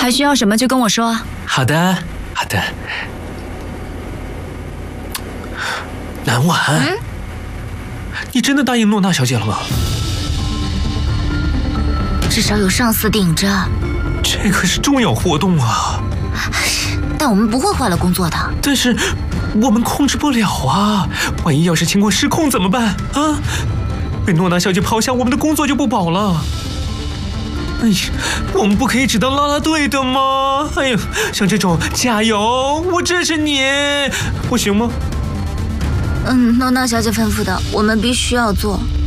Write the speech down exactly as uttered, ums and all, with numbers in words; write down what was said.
还需要什么就跟我说。 好的，好的。南婉，嗯、你真的答应诺娜小姐了吗？ 至少有上司顶着。 这可是重要活动啊！ 但我们不会坏了工作的。 但是我们控制不了啊！万一要是情况失控怎么办啊？被诺娜小姐抛下，我们的工作就不保了。哎呀，我们不可以只当啦啦队的吗？哎呀，像这种加油，我支持你，我行吗？ 嗯，诺娜小姐吩咐的，我们必须要做。